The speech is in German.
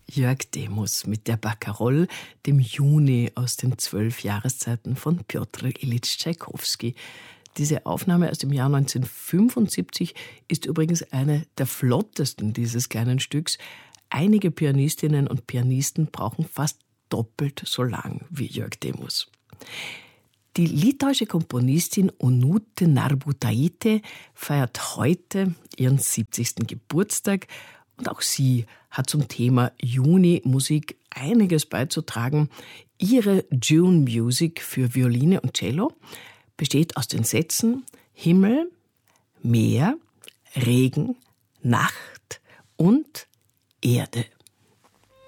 Jörg Demos mit der Barcarolle, dem Juni aus den 12 Jahreszeiten von Pjotr Iljitsch Tschaikowski. Diese Aufnahme aus dem Jahr 1975 ist übrigens eine der flottesten dieses kleinen Stücks. Einige Pianistinnen und Pianisten brauchen fast doppelt so lang wie Jörg Demos. Die litauische Komponistin Onutė Narbutaitė feiert heute ihren 70. Geburtstag und auch sie hat zum Thema Juni-Musik einiges beizutragen. Ihre June Music für Violine und Cello besteht aus den Sätzen Himmel, Meer, Regen, Nacht und Erde.